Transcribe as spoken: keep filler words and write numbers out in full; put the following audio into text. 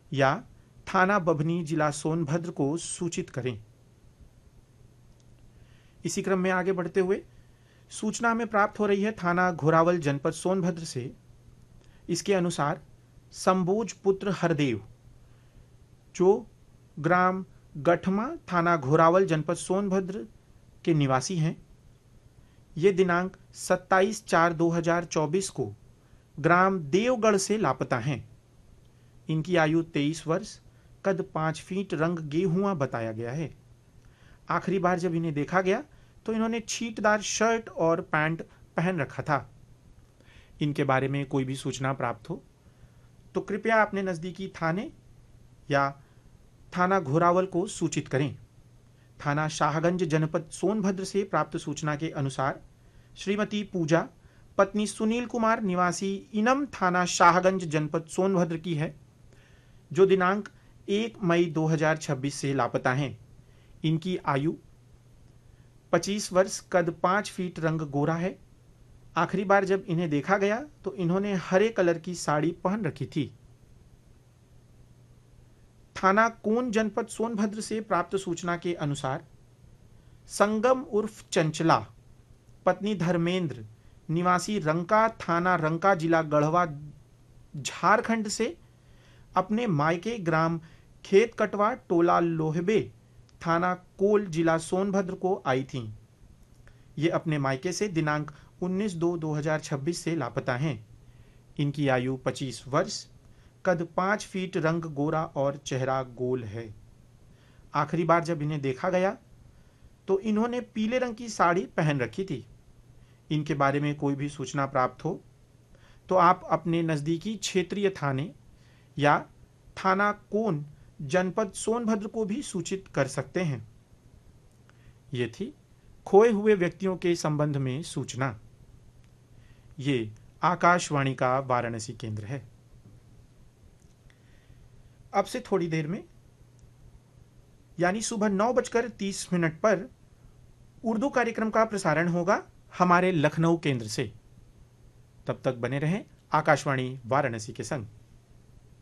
या थाना बभनी जिला सोनभद्र को सूचित करें। इसी क्रम में आगे बढ़ते हुए सूचना हमें प्राप्त हो रही है थाना घोरावल जनपद सोनभद्र से। इसके अनुसार संबोज पुत्र हरदेव, जो ग्राम गठमा थाना घोरावल जनपद सोनभद्र के निवासी हैं, ये दिनांक सत्ताईस चार दो हजार चौबीस को ग्राम देवगढ़ से लापता हैं। इनकी आयु तेईस वर्ष, कद पाँच फीट, रंग गेहुआ बताया गया है। आखिरी बार जब इन्हें देखा गया तो इन्होंने छींटदार शर्ट और पैंट पहन रखा था। इनके बारे में कोई भी सूचना प्राप्त हो तो कृपया अपने नज़दीकी थाने या थाना घोरावल को सूचित करें। थाना शाहगंज जनपद सोनभद्र से प्राप्त सूचना के अनुसार श्रीमती पूजा पत्नी सुनील कुमार निवासी इनम थाना शाहगंज जनपद सोनभद्र की है, जो दिनांक एक मई दो हजार छब्बीस से लापता हैं। इनकी आयु पच्चीस वर्ष, कद पाँच फीट, रंग गोरा है। आखिरी बार जब इन्हें देखा गया तो इन्होंने हरे कलर की साड़ी पहन रखी थी। थाना कोन जनपद सोनभद्र से प्राप्त सूचना के अनुसार संगम उर्फ चंचला पत्नी धर्मेंद्र निवासी रंका थाना रंका जिला गढ़वा झारखंड से अपने मायके ग्राम खेत कटवा टोला लोहबे थाना कोल जिला सोनभद्र को आई थीं। ये अपने मायके से दिनांक उन्नीस दो दो हजार छब्बीस से लापता हैं। इनकी आयु पच्चीस वर्ष, कद पाँच फीट, रंग गोरा और चेहरा गोल है। आखिरी बार जब इन्हें देखा गया तो इन्होंने पीले रंग की साड़ी पहन रखी थी। इनके बारे में कोई भी सूचना प्राप्त हो तो आप अपने नज़दीकी क्षेत्रीय थाने या थाना कोन जनपद सोनभद्र को भी सूचित कर सकते हैं। ये थी खोए हुए व्यक्तियों के संबंध में सूचना। ये आकाशवाणी का वाराणसी केंद्र है। अब से थोड़ी देर में यानी सुबह नौ बजकर तीस मिनट पर उर्दू कार्यक्रम का प्रसारण होगा हमारे लखनऊ केंद्र से। तब तक बने रहें आकाशवाणी वाराणसी के संग।